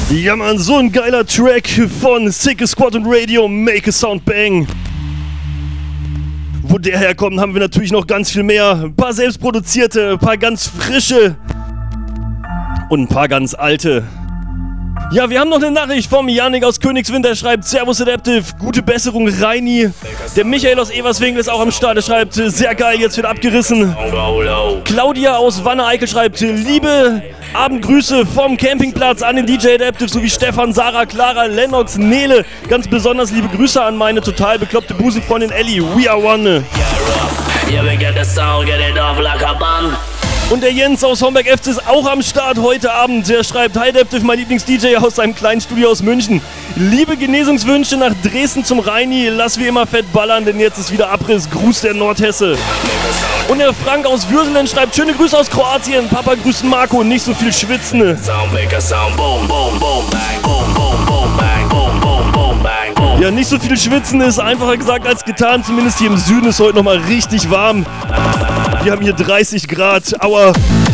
Ja man, so ein geiler Track von Sick Squad und Radio, Make a Sound Bang. Wo der herkommt, haben wir natürlich noch ganz viel mehr. Ein paar selbstproduzierte, ein paar ganz frische und ein paar ganz alte. Ja, wir haben noch eine Nachricht vom Janik aus Königswinter, schreibt Servus Adaptive, gute Besserung Reini. Der Michael aus Everswinkel ist auch am Start, der schreibt sehr geil, jetzt wird abgerissen. Claudia aus Wanne-Eickel schreibt liebe Abendgrüße vom Campingplatz an den DJ Adaptive sowie Stefan, Sarah, Clara, Lennox, Nele. Ganz besonders liebe Grüße an meine total bekloppte Busenfreundin Ellie. We are one. Und der Jens aus Homberg-FC ist auch am Start heute Abend. Der schreibt, hi Adaptive, mein Lieblings-DJ aus seinem kleinen Studio aus München. Liebe Genesungswünsche nach Dresden zum Reini. Lass wie immer fett ballern, denn jetzt ist wieder Abriss. Gruß der Nordhesse. Und der Frank aus Würselen schreibt, schöne Grüße aus Kroatien. Papa grüßt Marco, nicht so viel schwitzen. Ja, nicht so viel schwitzen ist einfacher gesagt als getan. Zumindest hier im Süden ist heute nochmal richtig warm. Wir haben hier 30 Grad. Aua.